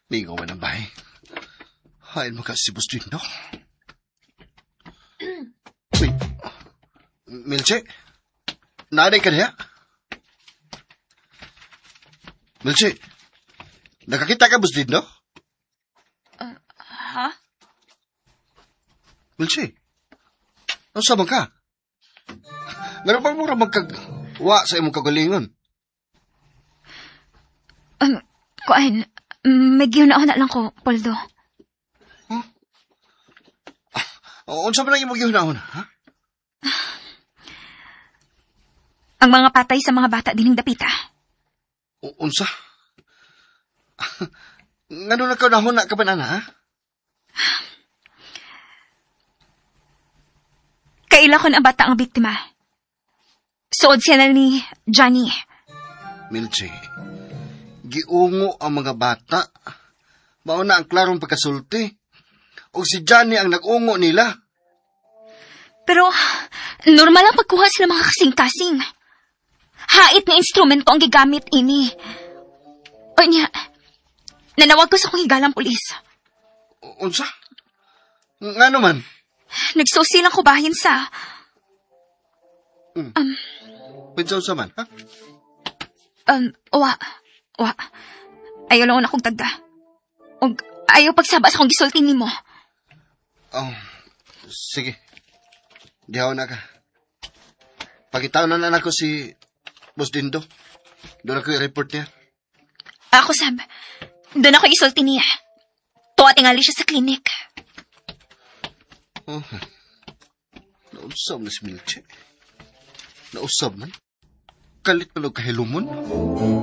Mingaw man ang bahay. Hain mo ka si Boss Dindo. Wait. Milche? Naaday ka niya? Milche? Nakakita ka, Boss Dindo? Ha? Milche? Ano sabang ka? Ngano bang mura magkagwa sa imong kagalingon? Kuan, may giyunaon na lang ko, Poldo. Huh? Unsa man ang imong gihunahon, ha? Ang mga patay sa mga bata dining dapita. Unsa? Ngano na ka nahon na ka ba na, ha? Kaila ko ang bata ang biktima. Suod siya na ni Johnny. Milche, giungo ang mga bata. Mauna ang klarong pagkasulti. O si Johnny ang nag-ungo nila. Pero, normal ang pagkuha sila mga kasing-kasing. Hait na instrumento ang gigamit ini. O niya, nanawag ko sa kong higalang pulis. Unsa? Nga naman? Nagsusi lang ko bahin sa... Pinsa man, ha? Wa. Ayaw lang akong tagda. Og ayaw pagsaba sa akong gisulti nimo. Oh, sige. Dihaw na ka. Pagitaw na ako si Boss Dindo. Doon ako i-report niya. Ako, Sab. Doon ako isulti niya. Tuwa tingali siya sa klinik. Oh, nausab na si Milche. Nausab man. Kalit pa lang kahilumon.